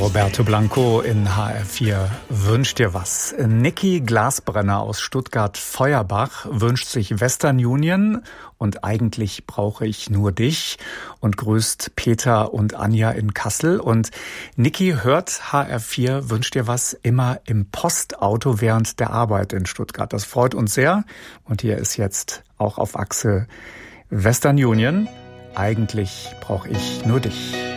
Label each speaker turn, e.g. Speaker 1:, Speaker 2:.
Speaker 1: Roberto Blanco in HR4 wünscht dir was. Niki Glasbrenner aus Stuttgart-Feuerbach wünscht sich Western Union und eigentlich brauche ich nur dich und grüßt Peter und Anja in Kassel. Und Niki hört HR4 wünscht dir was immer im Postauto während der Arbeit in Stuttgart. Das freut uns sehr. Und hier ist jetzt auch auf Achse Western Union. Eigentlich brauche ich nur dich.